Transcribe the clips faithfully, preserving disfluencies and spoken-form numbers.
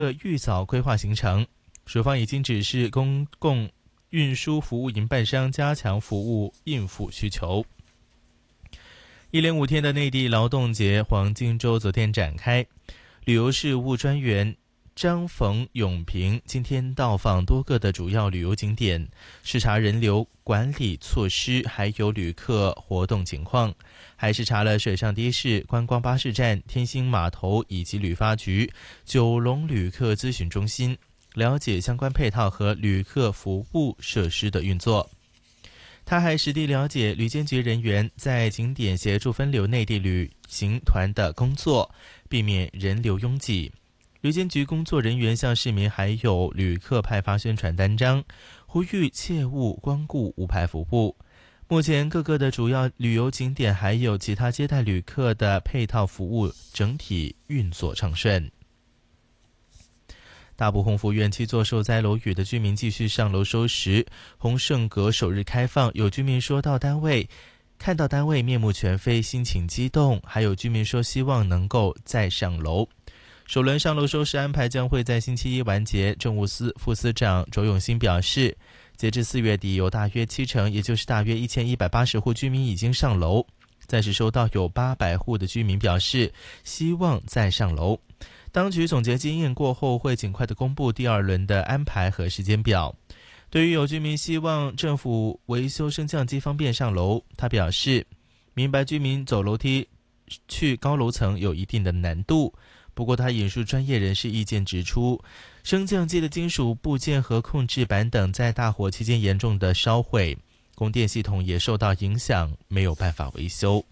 预早规划行程，署方已经指示公共运输服务营办商加强服务应付需求。一连五天的内地劳动节黄金周昨天展开，旅游事务专员张冯永平今天到访多个的主要旅游景点，视察人流管理措施，还有旅客活动情况，还视察了水上的士、观光巴士站、天星码头以及旅发局、九龙旅客咨询中心，了解相关配套和旅客服务设施的运作。他还实地了解旅监局人员在景点协助分流内地旅行团的工作，避免人流拥挤。旅监局工作人员向市民还有旅客派发宣传单张，呼吁切勿光顾无牌服务。目前各个的主要旅游景点还有其他接待旅客的配套服务整体运作畅顺。大埔洪福园七座受灾楼宇的居民继续上楼收拾。洪圣阁首日开放，有居民说到单位看到单位面目全非，心情激动，还有居民说希望能够再上楼。首轮上楼收拾安排将会在星期一完结。政务司副司长卓永新表示，截至四月底有大约七成，也就是大约一千一百八十户居民已经上楼。暂时收到有八百户的居民表示希望再上楼。当局总结经验过后，会尽快的公布第二轮的安排和时间表。对于有居民希望政府维修升降机方便上楼，他表示明白居民走楼梯去高楼层有一定的难度，不过他引述专业人士意见指出，升降机的金属部件和控制板等在大火期间严重的烧毁，供电系统也受到影响，没有办法维修。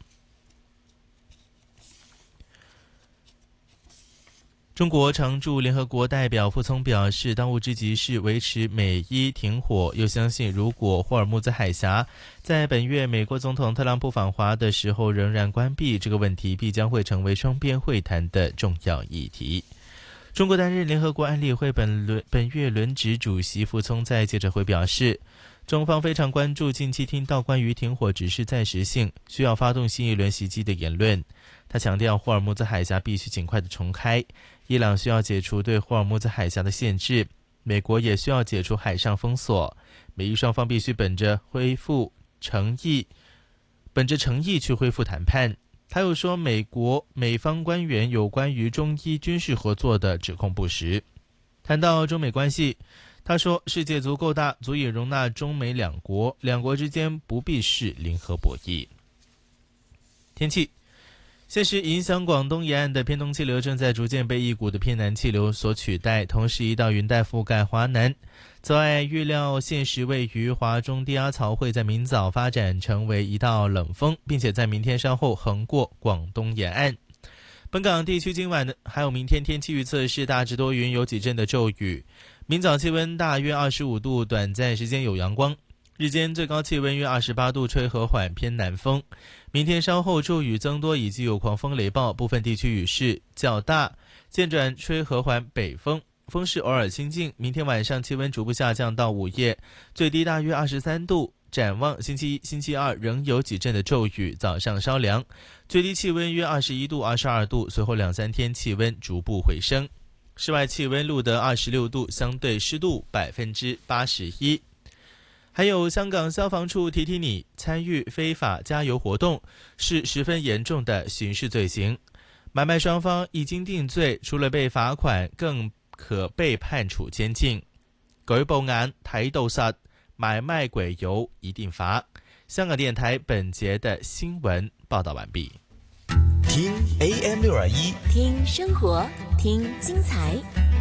中国常驻联合国代表傅聪表示，当务之急是维持美伊停火，又相信如果霍尔木兹海峡在本月美国总统特朗普访华的时候仍然关闭，这个问题必将会成为双边会谈的重要议题。中国担任联合国安理会本轮本月轮值主席傅聪在记者会表示，中方非常关注近期听到关于停火只是暂时性，需要发动新一轮袭击的言论。他强调霍尔木兹海峡必须尽快的重开，伊朗需要解除对霍尔木兹海峡的限制，美国也需要解除海上封锁，美伊双方必须本着恢复诚意本着诚意去恢复谈判。他又说，美国美方官员有关于中伊军事合作的指控不实。谈到中美关系，他说，世界足够大，足以容纳中美两国，两国之间不必是零和博弈。天气，现时影响广东沿岸的偏东气流正在逐渐被一股的偏南气流所取代，同时一道云带覆盖华南。此外，预料现时位于华中低压槽会在明早发展成为一道冷锋，并且在明天稍后横过广东沿岸。本港地区今晚还有明天天气预测是大致多云，有几阵的骤雨。明早气温大约二十五度，短暂时间有阳光。日间最高气温约二十八度，吹和缓偏南风。明天稍后骤雨增多，以及有狂风雷暴，部分地区雨势较大，渐转吹和缓北风，风势偶尔清劲。明天晚上气温逐步下降到午夜，最低大约二十三度。展望星期一、星期二仍有几阵的骤雨，早上稍凉，最低气温约二十一度、二十二度，随后两三天气温逐步回升。室外气温录得二十六度，相对湿度百分之八十一。还有香港消防处提提你，参与非法加油活动是十分严重的刑事罪行，买卖双方一经定罪，除了被罚款，更可被判处监禁。舉報眼睇到實，買賣鬼油一定罰。香港電台本節的新聞報道完畢。 聽 A M 六二一， 聽生活，聽精彩。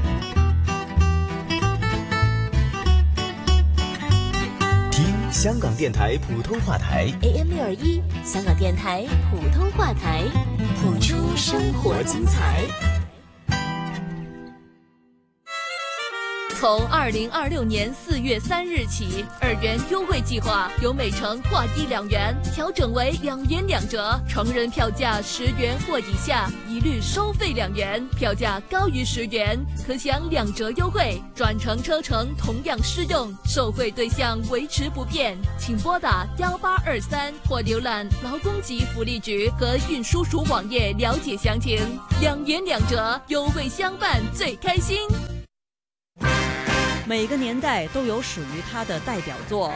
听香港电台普通话台 A M 六二一，香港电台普通话台，谱出生活精彩。 从二零二六年四月三日起，二元优惠计划由每程挂一两元调整为两元两折，成人票价十元或以下一律收费两元，票价高于十元可享两折优惠，转乘车程同样适用，受惠对象维持不变。请拨打幺八二三或浏览劳工及福利局和运输署网页了解详情。两元两折，优惠相伴最开心。 每个年代都有属于它的代表作，